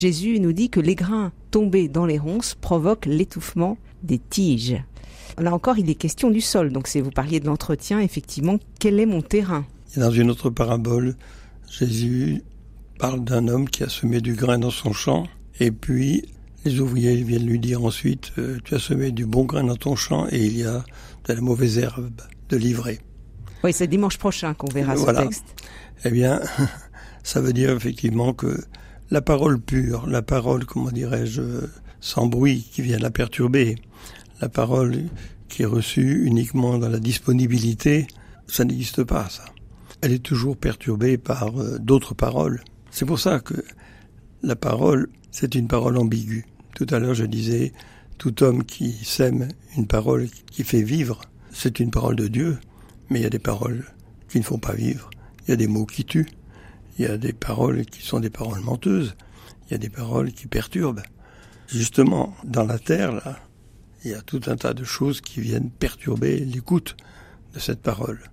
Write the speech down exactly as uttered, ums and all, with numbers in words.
Jésus nous dit que les grains tombés dans les ronces provoquent l'étouffement des tiges. Là encore, il est question du sol. Donc, si vous parliez de l'entretien, effectivement, quel est mon terrain ? Et dans une autre parabole, Jésus parle d'un homme qui a semé du grain dans son champ. Et puis, les ouvriers viennent lui dire ensuite euh, « Tu as semé du bon grain dans ton champ et il y a de la mauvaise herbe de livrer. » Oui, c'est dimanche prochain qu'on verra voilà. ce texte. Eh bien, ça veut dire effectivement que la parole pure, la parole, comment dirais-je, sans bruit, qui vient la perturber, la parole qui est reçue uniquement dans la disponibilité, ça n'existe pas, ça. Elle est toujours perturbée par euh, d'autres paroles. C'est pour ça que la parole, c'est une parole ambiguë. Tout à l'heure, je disais, tout homme qui sème une parole qui fait vivre, c'est une parole de Dieu, mais il y a des paroles qui ne font pas vivre. Il y a des mots qui tuent. Il y a des paroles qui sont des paroles menteuses. Il y a des paroles qui perturbent. Justement, dans la terre, là, il y a tout un tas de choses qui viennent perturber l'écoute de cette parole.